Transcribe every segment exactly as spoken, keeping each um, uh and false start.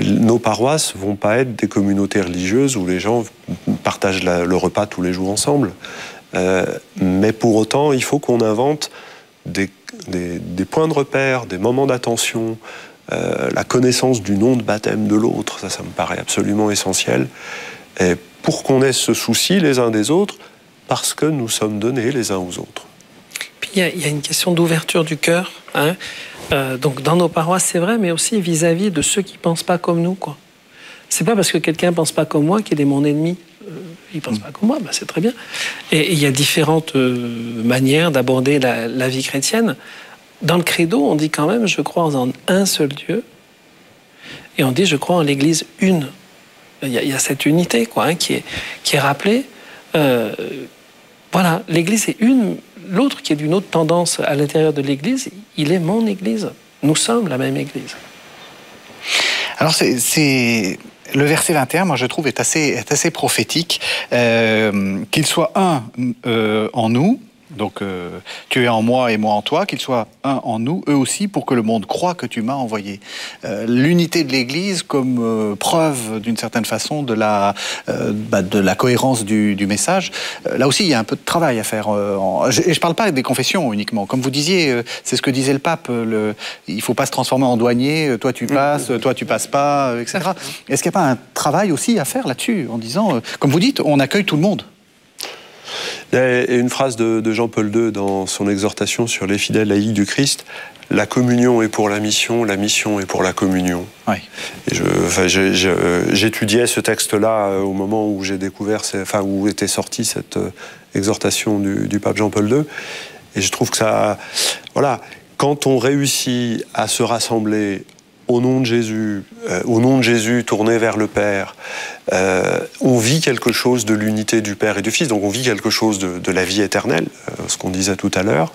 nos paroisses ne vont pas être des communautés religieuses où les gens partagent la, le repas tous les jours ensemble. Euh, mais pour autant, il faut qu'on invente des, des, des points de repère, des moments d'attention, euh, la connaissance du nom de baptême de l'autre. Ça, ça me paraît absolument essentiel. Et pour qu'on ait ce souci les uns des autres, parce que nous sommes donnés les uns aux autres. Puis il y, y a une question d'ouverture du cœur, hein. Euh, donc dans nos paroisses, c'est vrai, mais aussi vis-à-vis de ceux qui ne pensent pas comme nous, quoi. C'est pas parce que quelqu'un ne pense pas comme moi qu'il est mon ennemi. Euh, il ne pense mmh. pas comme moi, ben c'est très bien. Et il y a différentes euh, manières d'aborder la, la vie chrétienne. Dans le credo, on dit quand même « je crois en un seul Dieu » et on dit « je crois en l'Église une ». Il y, y a cette unité, quoi, hein, qui, est, qui est rappelée. Euh, voilà, l'Église est une... L'autre qui est d'une autre tendance à l'intérieur de l'Église, il est mon Église. Nous sommes la même Église. Alors, c'est, c'est... le verset vingt et un, moi, je trouve, est assez, est assez prophétique. Euh, qu'il soit un euh, en nous, donc euh, tu es en moi et moi en toi, qu'il soit un en nous, eux aussi, pour que le monde croie que tu m'as envoyé. Euh, l'unité de l'Église comme euh, preuve, d'une certaine façon, de la, euh, bah, de la cohérence du, du message. Euh, là aussi, il y a un peu de travail à faire. Euh, en... je, et je ne parle pas des confessions uniquement. Comme vous disiez, euh, c'est ce que disait le pape, le... il ne faut pas se transformer en douanier, toi tu passes, toi tu passes pas, euh, et cetera. Est-ce qu'il n'y a pas un travail aussi à faire là-dessus, en disant, euh, comme vous dites, on accueille tout le monde? Il y a une phrase de, de Jean-Paul deux dans son exhortation sur les fidèles laïcs du Christ. La communion est pour la mission, la mission est pour la communion. Oui. Et je, enfin, j'ai, j'ai, j'étudiais ce texte-là au moment où j'ai découvert, enfin, où était sortie cette exhortation du, du pape Jean-Paul deux. Et je trouve que ça, voilà, quand on réussit à se rassembler au nom de Jésus, euh, au nom de Jésus tourné vers le Père, euh, on vit quelque chose de l'unité du Père et du Fils, donc on vit quelque chose de, de la vie éternelle, euh, ce qu'on disait tout à l'heure.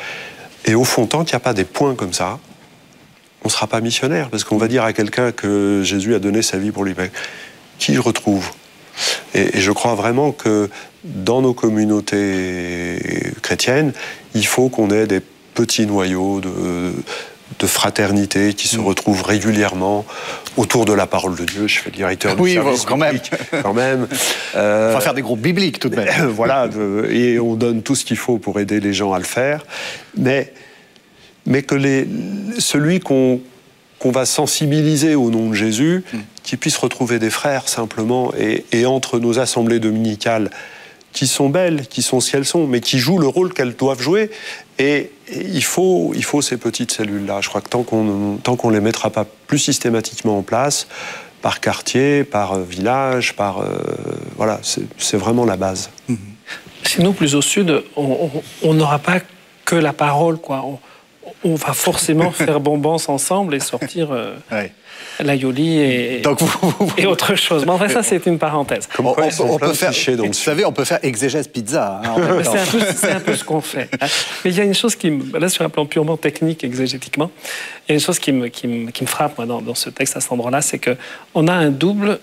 Et au fond, tant qu'il n'y a pas des points comme ça, on ne sera pas missionnaire, parce qu'on va dire à quelqu'un que Jésus a donné sa vie pour lui. Qui je retrouve ? et, et je crois vraiment que dans nos communautés chrétiennes, il faut qu'on ait des petits noyaux de... de fraternité qui se retrouvent régulièrement autour de la parole de Dieu. Je fais le directeur du oui, service quand même. quand même. Euh, On va faire des groupes bibliques tout de même. Euh, voilà, de, et on donne tout ce qu'il faut pour aider les gens à le faire. Mais, mais que les, celui qu'on, qu'on va sensibiliser au nom de Jésus, mm. qu'il puisse retrouver des frères simplement, et, et entre nos assemblées dominicales, qui sont belles, qui sont ce qu'elles sont, mais qui jouent le rôle qu'elles doivent jouer. Et, et il faut, il faut ces petites cellules-là. Je crois que tant qu'on tant qu'on les mettra pas plus systématiquement en place, par quartier, par village, par euh, voilà, c'est, c'est vraiment la base. Mmh. Chez nous, plus au sud, on n'aura pas que la parole, quoi. On, on va forcément faire bombance ensemble et sortir. Euh... Ouais. L'aioli et, donc vous, vous, et autre chose. Mais enfin, ça, c'est une parenthèse. On, on, on, on peut faire, vous savez, on peut faire exégèse pizza. Hein, c'est, un peu, c'est un peu ce qu'on fait. Mais il y a une chose qui me... Là, sur un plan purement technique, exégétiquement, il y a une chose qui me, qui me, qui me frappe, moi, dans, dans ce texte, à cet endroit-là, c'est qu'on a un double,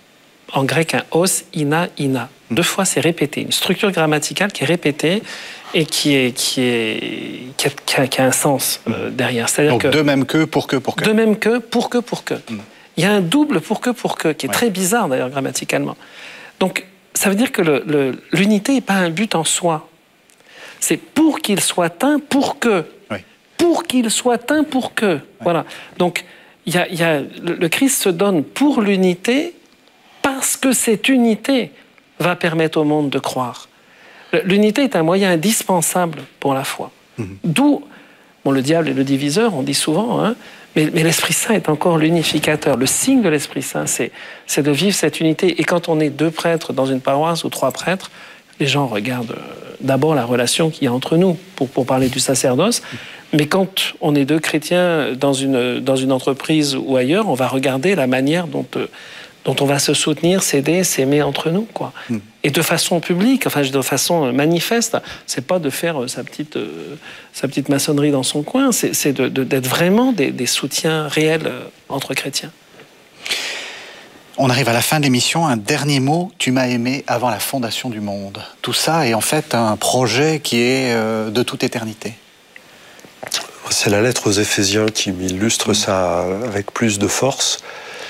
en grec, un os, ina, ina. Deux fois, c'est répété. Une structure grammaticale qui est répétée et qui, est, qui, est, qui, a, qui, a, qui a un sens euh, derrière. C'est-à-dire donc, que, de même que, pour que, pour que. De même que, pour que, pour que. Mm. Il y a un double pour que, pour que, qui est ouais. très bizarre, d'ailleurs, grammaticalement. Donc, ça veut dire que le, le, l'unité n'est pas un but en soi. C'est pour qu'il soit un, pour que. Oui. Pour qu'il soit un, pour que. Oui. Voilà. Donc, il y a, il y a, le, le Christ se donne pour l'unité parce que cette unité va permettre au monde de croire. L'unité est un moyen indispensable pour la foi. Mmh. D'où, bon, le diable est le diviseur, on dit souvent, hein, mais, mais l'Esprit Saint est encore l'unificateur. Le signe de l'Esprit Saint, c'est, c'est de vivre cette unité. Et quand on est deux prêtres dans une paroisse ou trois prêtres, les gens regardent d'abord la relation qu'il y a entre nous, pour, pour parler du sacerdoce. Mmh. Mais quand on est deux chrétiens dans une, dans une entreprise ou ailleurs, on va regarder la manière dont... Euh, dont on va se soutenir, s'aider, s'aimer entre nous, quoi. Mm. Et de façon publique, enfin de façon manifeste. C'est pas de faire sa petite, euh, sa petite maçonnerie dans son coin, c'est, c'est de, de, d'être vraiment des, des soutiens réels euh, entre chrétiens. On arrive à la fin de l'émission. Un dernier mot, tu m'as aimé avant la fondation du monde. Tout ça est en fait un projet qui est euh, de toute éternité. C'est la lettre aux Éphésiens qui m'illustre mm. ça avec plus de force.